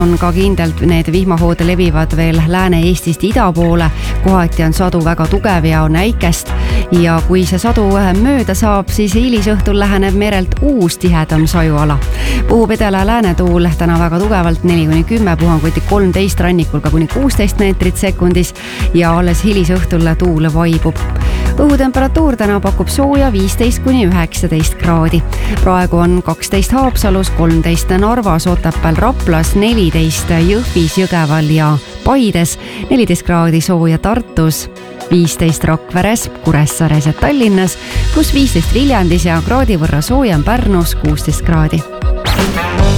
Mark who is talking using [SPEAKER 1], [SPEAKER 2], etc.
[SPEAKER 1] on ka kindlalt need vihmahood levivad veel Lääne-Eestist ida poole, kohati on sadu väga tugev ja on äikest ja kui see sadu mööda saab, siis hilisõhtul läheneb merelt uus tihedam sajuala. Puhub edela läänetuul täna väga tugevalt 4-10, puhanguti 13, rannikul ka kuni 16 meetrit sekundis ja alles hilisõhtul tuul vaibub. Õhutemperatuur täna pakub sooja 15-19 kraadi. Praegu on 12 Haapsalus, 13 Narvas, Otepääl, Raplas, 14 Jõhvis, Jõgeval ja Paides, 14 kraadi sooja Tartus, 15 Rakveres, Kuressaares ja Tallinnas, pluss 15 Viljandis ja kraadi võrra soojem Pärnus 16 kraadi.